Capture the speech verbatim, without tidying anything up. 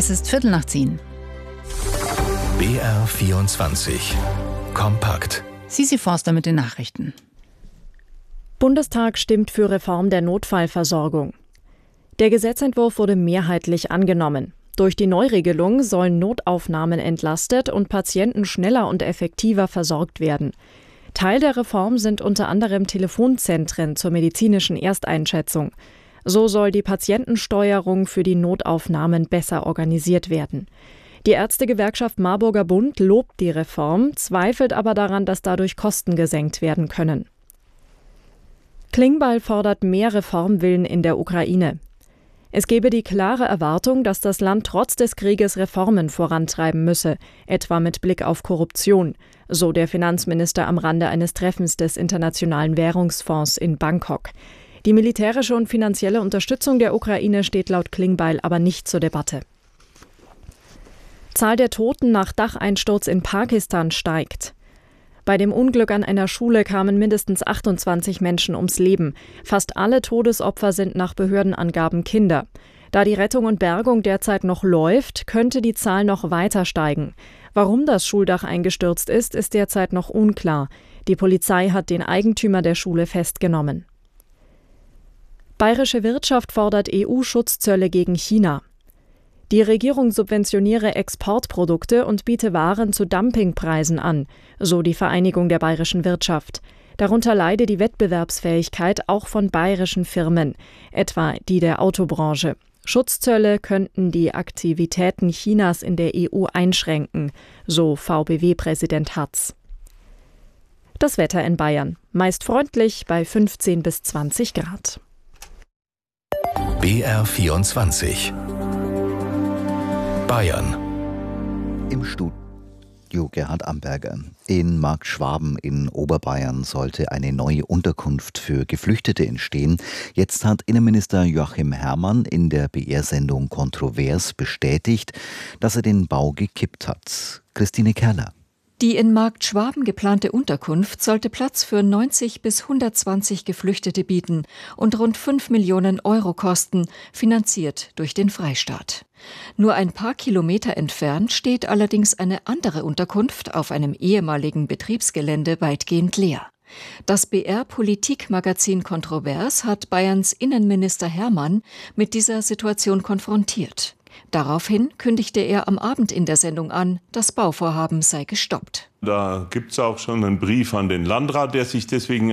Es ist Viertel nach zehn. B R vierundzwanzig. Kompakt. Sisi Forster mit den Nachrichten. Bundestag stimmt für Reform der Notfallversorgung. Der Gesetzentwurf wurde mehrheitlich angenommen. Durch die Neuregelung sollen Notaufnahmen entlastet und Patienten schneller und effektiver versorgt werden. Teil der Reform sind unter anderem Telefonzentren zur medizinischen Ersteinschätzung. So soll die Patientensteuerung für die Notaufnahmen besser organisiert werden. Die Ärztegewerkschaft Marburger Bund lobt die Reform, zweifelt aber daran, dass dadurch Kosten gesenkt werden können. Klingbeil fordert mehr Reformwillen in der Ukraine. Es gebe die klare Erwartung, dass das Land trotz des Krieges Reformen vorantreiben müsse, etwa mit Blick auf Korruption, so der Finanzminister am Rande eines Treffens des Internationalen Währungsfonds in Bangkok. Die militärische und finanzielle Unterstützung der Ukraine steht laut Klingbeil aber nicht zur Debatte. Zahl der Toten nach Dacheinsturz in Pakistan steigt. Bei dem Unglück an einer Schule kamen mindestens achtundzwanzig Menschen ums Leben. Fast alle Todesopfer sind nach Behördenangaben Kinder. Da die Rettung und Bergung derzeit noch läuft, könnte die Zahl noch weiter steigen. Warum das Schuldach eingestürzt ist, ist derzeit noch unklar. Die Polizei hat den Eigentümer der Schule festgenommen. Bayerische Wirtschaft fordert E U-Schutzzölle gegen China. Die Regierung subventioniere Exportprodukte und biete Waren zu Dumpingpreisen an, so die Vereinigung der bayerischen Wirtschaft. Darunter leide die Wettbewerbsfähigkeit auch von bayerischen Firmen, etwa die der Autobranche. Schutzzölle könnten die Aktivitäten Chinas in der E U einschränken, so V B W-Präsident Hartz. Das Wetter in Bayern. Meist freundlich bei fünfzehn bis zwanzig Grad. B R vierundzwanzig. Bayern. Im Studio Gerhard Amberger. In Marktschwaben in Oberbayern sollte eine neue Unterkunft für Geflüchtete entstehen. Jetzt hat Innenminister Joachim Herrmann in der B R-Sendung Kontrovers bestätigt, dass er den Bau gekippt hat. Christine Kerler. Die in Marktschwaben geplante Unterkunft sollte Platz für neunzig bis hundertzwanzig Geflüchtete bieten und rund fünf Millionen Euro kosten, finanziert durch den Freistaat. Nur ein paar Kilometer entfernt steht allerdings eine andere Unterkunft auf einem ehemaligen Betriebsgelände weitgehend leer. Das B R-Politikmagazin Kontrovers hat Bayerns Innenminister Herrmann mit dieser Situation konfrontiert. Daraufhin kündigte er am Abend in der Sendung an, das Bauvorhaben sei gestoppt. Da gibt es auch schon einen Brief an den Landrat, der sich deswegen